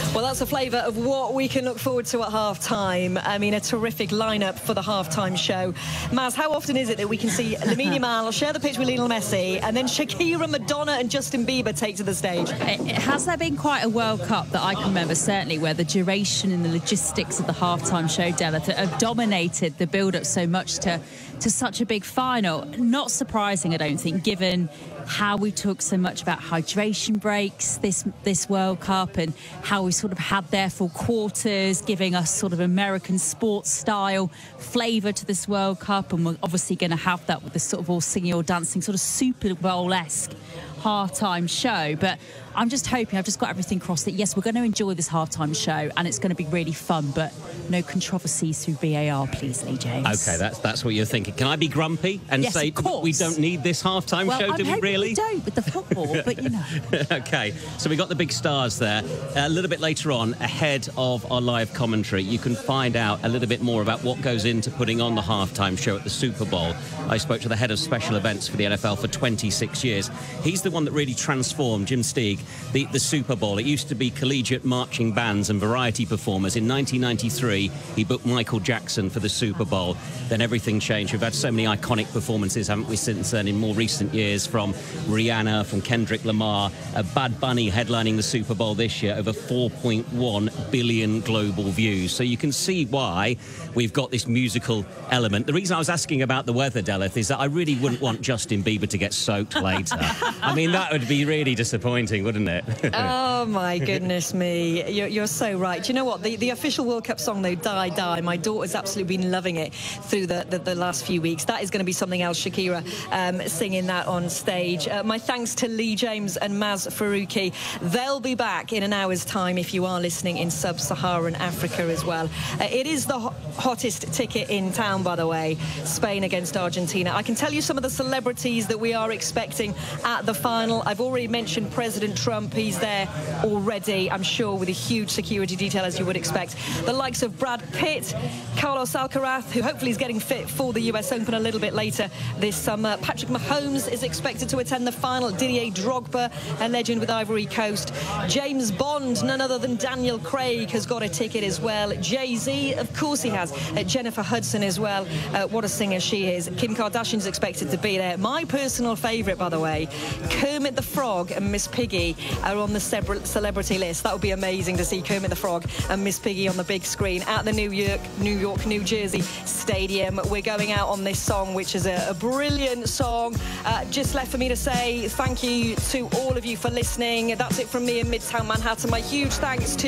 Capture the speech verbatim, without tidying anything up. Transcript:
Well, that's a flavour of what we can look forward to at half-time. I mean, a terrific lineup for the half-time show. Maz, how often is it that we can see Lamine Yamal share the pitch with Lionel Messi and then Shakira, Madonna and Justin Bieber take to the stage? It, it, has there been quite a World Cup that I can remember, certainly, where the duration and the logistics of the half-time show, Della, that have dominated the build-up so much to, to such a big final? Not surprising, I don't think, given how we talk so much about hydration breaks this this World Cup and how we sort of had their full quarters, giving us sort of American sports style flavour to this World Cup, and we're obviously going to have that with this sort of all singing or dancing sort of Super Bowl-esque half-time show. But I'm just hoping, I've just got everything crossed, that yes, we're going to enjoy this half-time show and it's going to be really fun, but no controversies through V A R, please, Lee James. Okay, that's that's what you're thinking. Can I be grumpy and yes, say we don't need this half-time well, show, I'm do we really? We don't with the football, but you know. Okay, so we got the big stars there. A little bit later on, ahead of our live commentary, you can find out a little bit more about what goes into putting on the half-time show at the Super Bowl. I spoke to the head of special events for the N F L for twenty-six years. He's the one that really transformed, Jim Steig, the, the Super Bowl. It used to be collegiate marching bands and variety performers. In nineteen ninety-three, he booked Michael Jackson for the Super Bowl. Then everything changed. We've had so many iconic performances, haven't we, since then, in more recent years, from Rihanna, from Kendrick Lamar, uh, Bad Bunny headlining the Super Bowl this year, over four point one billion global views. So you can see why we've got this musical element. The reason I was asking about the weather, Delith, is that I really wouldn't want Justin Bieber to get soaked later. I mean, that would be really disappointing, wouldn't it? Oh, my goodness me. You're, you're so right. Do you know what? The, the official World Cup song, though, Die, Die, my daughter's absolutely been loving it through the, the, the last few weeks. That is going to be something else, Shakira um, singing that on stage. Uh, my thanks to Lee James and Maz Farouki. They'll be back in an hour's time if you are listening in sub-Saharan Africa as well. Uh, it is the ho hottest ticket in town, by the way, Spain against Argentina. I can tell you some of the celebrities that we are expecting at the final. I've already mentioned President Trump. He's there already, I'm sure, with a huge security detail, as you would expect. The likes of Brad Pitt, Carlos Alcaraz, who hopefully is getting fit for the U S Open a little bit later this summer. Patrick Mahomes is expected to attend the final. Didier Drogba, a legend with Ivory Coast. James Bond, none other than Daniel Craig, has got a ticket as well. Jay-Z, of course he has. Uh, Jennifer Hudson as well. Uh, what a singer she is. Kim Kardashian's expected to be there. My personal favourite, by the way, Kermit the Frog and Miss Piggy are on the celebrity list. That would be amazing to see Kermit the Frog and Miss Piggy on the big screen at the New York, New York, New Jersey Stadium. We're going out on this song, which is a, a brilliant song. Uh, just left for me to say thank you to all of you for listening. That's it from me in Midtown Manhattan. My huge thanks to